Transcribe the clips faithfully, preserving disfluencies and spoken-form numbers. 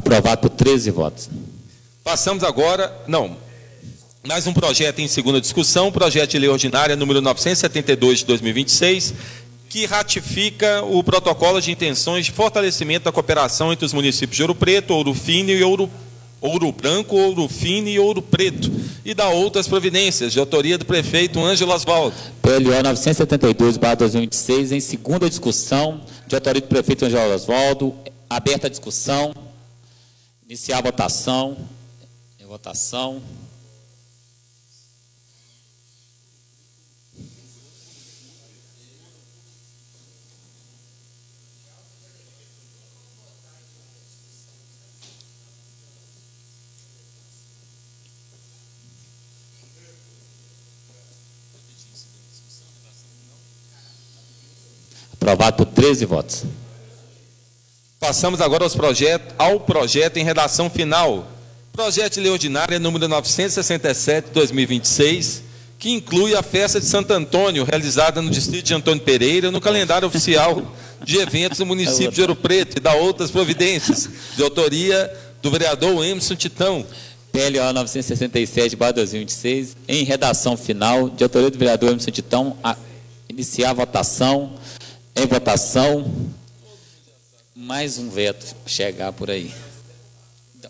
Aprovado por treze votos. Passamos agora, não, mais um projeto em segunda discussão, projeto de lei ordinária número novecentos e setenta e dois de dois mil e vinte e seis, que ratifica o protocolo de intenções de fortalecimento da cooperação entre os municípios de Ouro Preto, Ouro Fino e Ouro, Ouro Branco, Ouro Fino e Ouro Preto, e dá outras providências, de autoria do prefeito Ângelo Osvaldo. P L O novecentos e setenta e dois barra dois mil e vinte e seis, em segunda discussão, de autoria do prefeito Ângelo Osvaldo, aberta a discussão, iniciar a votação, em votação. Aprovado por treze votos. Passamos agora aos projetos, ao projeto em redação final. Projeto de lei ordinária número novecentos e sessenta e sete de dois mil e vinte e seis, que inclui a festa de Santo Antônio, realizada no distrito de Antônio Pereira, no calendário oficial de eventos do município de Ouro Preto, e dá outras providências, de autoria do vereador Emerson Titão. P L O novecentos e sessenta e sete barra dois mil e vinte e seis, em redação final, de autoria do vereador Emerson Titão, a iniciar a votação. Em votação, mais um veto chegar por aí. Então.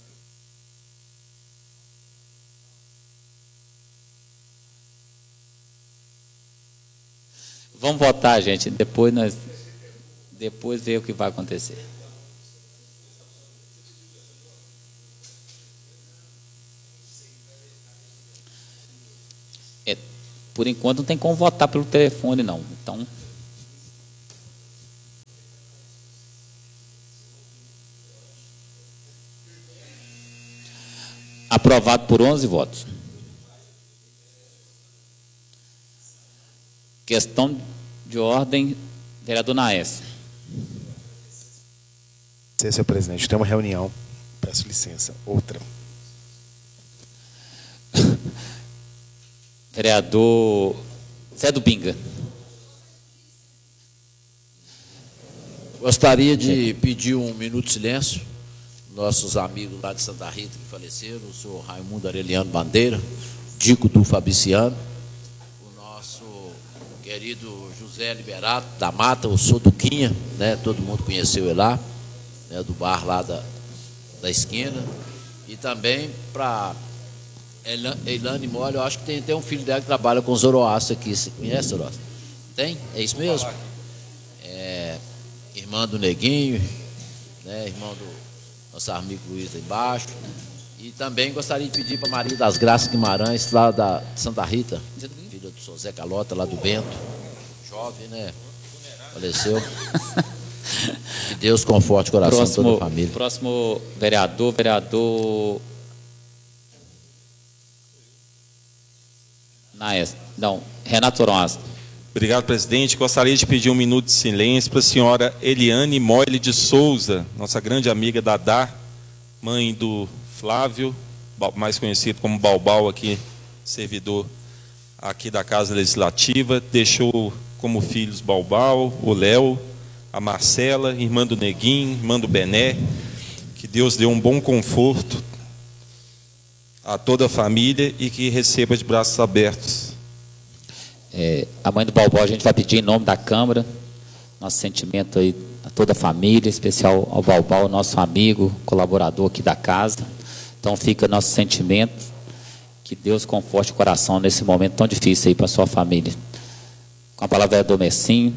Vamos votar, gente. Depois nós, depois ver o que vai acontecer. É, por enquanto não tem como votar pelo telefone, não. Então. Aprovado por onze votos. Questão de ordem, vereador Naes. Sim, senhor presidente, tem uma reunião. Peço licença. Outra. Vereador Zé do Binga. Gostaria de pedir um minuto de silêncio. Nossos amigos lá de Santa Rita que faleceram, o senhor Raimundo Areliano Bandeira, Dico do Fabriciano, o nosso querido José Liberato da Mata, o Soduquinha, né, todo mundo conheceu ele lá, né, do bar lá da, da esquina, e também para Eilane Mole, eu acho que tem, tem um filho dela que trabalha com Zoroastro aqui, você conhece, Zoroastro? Tem? É isso mesmo? É, irmã do Neguinho, né, irmão do nosso amigo Luiz aí embaixo. E também gostaria de pedir para Maria das Graças Guimarães, lá da Santa Rita, filha do senhor Zé Calota, lá do Bento, jovem, né? Faleceu. Que Deus conforte o coração Próximo, de toda a família. Próximo vereador, vereador Naes. Não, Renato Toronça. Obrigado, presidente. Gostaria de pedir um minuto de silêncio para a senhora Eliane Moile de Souza, nossa grande amiga Dadá, mãe do Flávio, mais conhecido como Balbal, aqui, servidor aqui da Casa Legislativa. Deixou como filhos Balbal, o Léo, a Marcela, irmã do Neguinho, irmã do Bené. Que Deus dê um bom conforto a toda a família e que receba de braços abertos. É, a mãe do Balbó, a gente vai pedir em nome da Câmara, nosso sentimento aí a toda a família, em especial ao Balbó, nosso amigo, colaborador aqui da casa. Então fica nosso sentimento, que Deus conforte o coração nesse momento tão difícil aí para a sua família. Com a palavra do Messinho.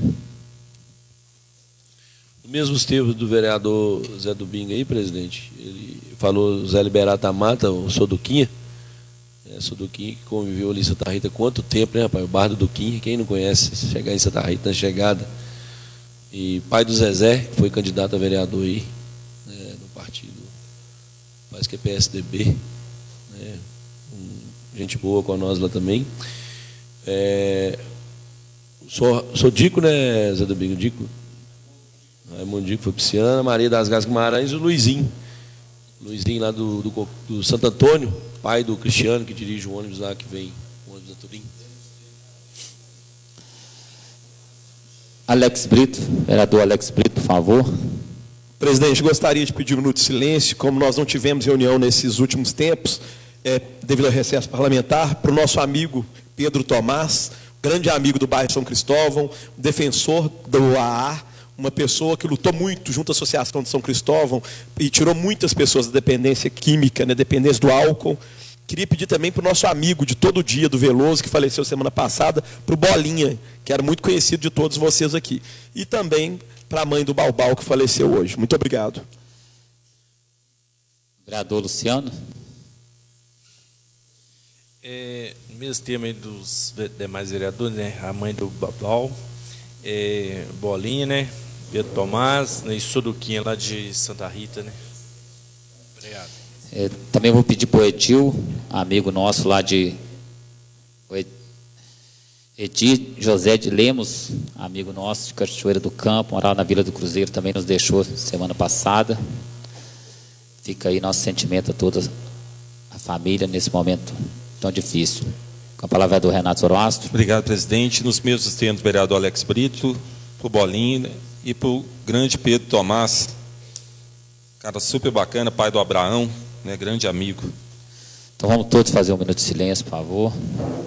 Nos mesmos termos do vereador Zé do Binga aí, presidente, ele falou Zé Liberato da Mata, o Soduquinha. É, sou Duquinha, que conviveu ali em Santa Rita quanto tempo, né, rapaz? O bar do Duquinha, quem não conhece, chegar em Santa Rita na chegada. E pai do Zezé, que foi candidato a vereador aí, né, no partido, parece que é P S D B, né, um, gente boa com nós lá também. É, sou, sou Dico, né, Zé do Bingo? Dico. Raimundo Dico foi Pisciana, Maria das Graças Guimarães e o Luizinho. Luizinho lá do, do, do Santo Antônio, pai do Cristiano, que dirige o ônibus lá, que vem, o ônibus da Turim. Alex Brito, vereador Alex Brito, por favor. Presidente, gostaria de pedir um minuto de silêncio, como nós não tivemos reunião nesses últimos tempos, é, devido ao recesso parlamentar, para o nosso amigo Pedro Tomás, grande amigo do bairro São Cristóvão, defensor do A A, uma pessoa que lutou muito junto à Associação de São Cristóvão e tirou muitas pessoas da dependência química, né, dependência do álcool. Queria pedir também para o nosso amigo de todo dia, do Veloso, que faleceu semana passada, para o Bolinha, que era muito conhecido de todos vocês aqui. E também para a mãe do Balbal, que faleceu hoje. Muito obrigado. Vereador Luciano. É, no mesmo tema aí dos demais vereadores, né? A mãe do Balbal, é, Bolinha, né? Pedro Tomás, né? E Soduquinha lá de Santa Rita, né? Obrigado. É, também vou pedir para o Edil, amigo nosso lá de... Edir José de Lemos, amigo nosso de Cachoeira do Campo, morava na Vila do Cruzeiro, também nos deixou semana passada. Fica aí nosso sentimento a toda a família nesse momento tão difícil. Com a palavra é do Renato Zoroastro. Obrigado, presidente. Nos mesmos termos, vereador Alex Brito, para o Bolinha e para o grande Pedro Tomás, cara super bacana, pai do Abraão, né, grande amigo. Então vamos todos fazer um minuto de silêncio, por favor.